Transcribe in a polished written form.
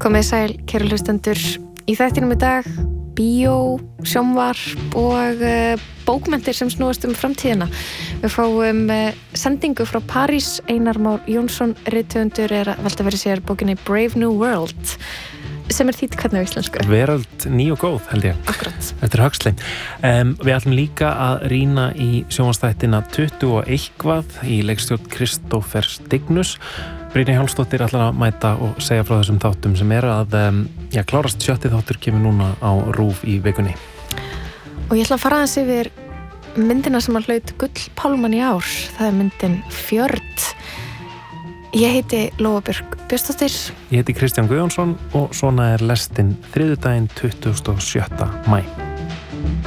Komið sæl, kæru hlustendur. Í þættinum í dag, bíó, sjónvarp og bókmenntir sem snúast framtíðina. Við fáum sendingu frá París. Einar Már Jónsson, rithöfundur, að velta fyrir sér bókinni Brave New World, sem þýdd hvernig á íslensku? Veröld ný og góð, held ég. Akkurat. Eftir Huxley. Við ætlum líka að rýna í sjónvarpsþættina 20 og eitthvað í leikstjórn Kristófer Stignus. Brynja Hjálmsdóttir ætlar að mæta og segja frá þessum þáttum sem að klárast 7. þáttur kemur núna á RÚV í vikunni. Og ég ætla að fara aðeins yfir myndina sem hlaut Gullpálmann í ár. Það myndin Fjörð. Ég heiti Lóa Björk Björnsdóttir. Ég heiti Kristján Guðjónsson og svona lestin þriðjudaginn 27. maí.